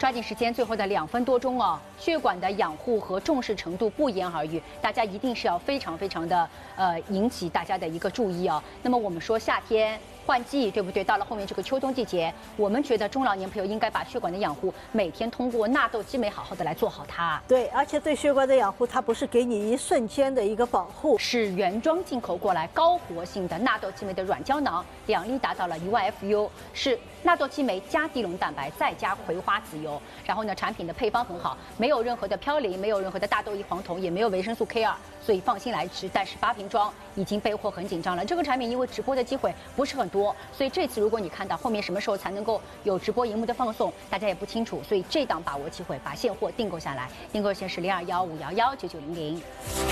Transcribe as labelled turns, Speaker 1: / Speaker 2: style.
Speaker 1: 抓紧时间，最后的2分多钟哦，血管的养护和重视程度不言而喻，大家一定是要非常的引起大家的一个注意哦。那么我们说夏天换季，对不对？到了后面这个秋冬季节，我们觉得中老年朋友应该把血管的养护每天通过纳豆激酶好好的来做好它。
Speaker 2: 对，而且对血管的养护，它不是给你一瞬间的一个保护，
Speaker 1: 是原装进口过来高活性的纳豆激酶的软胶囊，2粒达到了1万 FU， 是纳豆激酶加地龙蛋白再加葵花籽油。然后呢，产品的配方很好，没有任何的嘌呤，没有任何的大豆异黄酮，也没有维生素 K2， 所以放心来吃。但是8瓶装已经备货很紧张了。这个产品因为直播的机会不是很多，所以这次如果你看到后面什么时候才能够有直播荧幕的放送，大家也不清楚，所以这档把握机会把现货订购下来，订购线是0215119900。